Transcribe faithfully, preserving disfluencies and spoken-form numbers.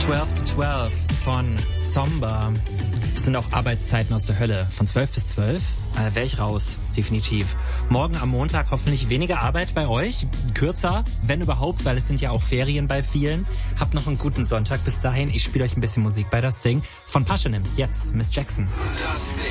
zwölf to zwölf von Somber. Das sind auch Arbeitszeiten aus der Hölle. Von zwölf bis zwölf äh, wäre ich raus, definitiv. Morgen am Montag hoffentlich weniger Arbeit bei euch. Kürzer, wenn überhaupt, weil es sind ja auch Ferien bei vielen. Habt noch einen guten Sonntag bis dahin. Ich spiele euch ein bisschen Musik bei das Ding. Von Paschanim, jetzt Miss Jackson. Das Ding.